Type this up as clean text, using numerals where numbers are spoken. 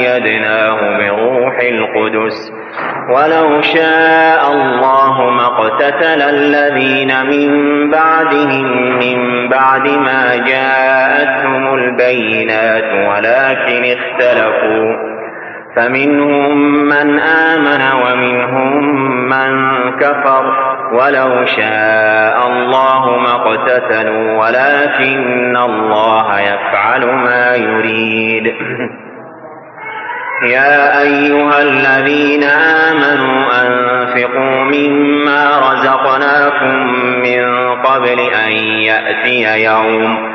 وأيدناه بروح القدس ولو شاء الله ما اقتتل الذين من بعدهم من بعد ما جاءتهم البينات ولكن اختلفوا فمنهم من آمن ومنهم من كفر ولو شاء الله ما اقتتلوا ولكن الله يفعل ما يريد. يا أيها الذين آمنوا أنفقوا مما رزقناكم من قبل أن يأتي يوم